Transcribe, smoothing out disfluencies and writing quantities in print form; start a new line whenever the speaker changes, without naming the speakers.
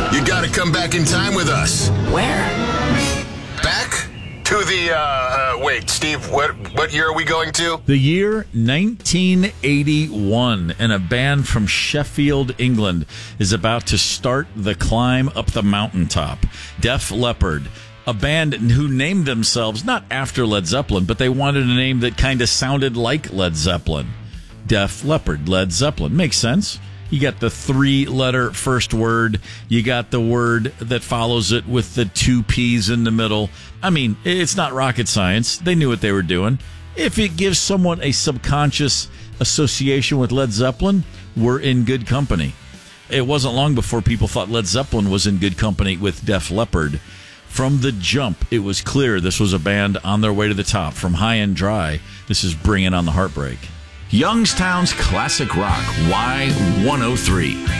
You gotta come back in time with us.
Where?
Back to the, wait, Steve, what year are we going to?
The year 1981, and a band from Sheffield, England, is about to start the climb up the mountaintop. Def Leppard, a band who named themselves not after Led Zeppelin, but they wanted a name that kind of sounded like Led Zeppelin. Def Leppard, Led Zeppelin. Makes sense. You got the 3-letter first word. You got the word that follows it with the 2 P's in the middle. I mean, it's not rocket science. They knew what they were doing. If it gives someone a subconscious association with Led Zeppelin, we're in good company. It wasn't long before people thought Led Zeppelin was in good company with Def Leppard. From the jump, it was clear this was a band on their way to the top. From High and Dry, this is Bringing on the Heartbreak.
Youngstown's Classic Rock, Y103.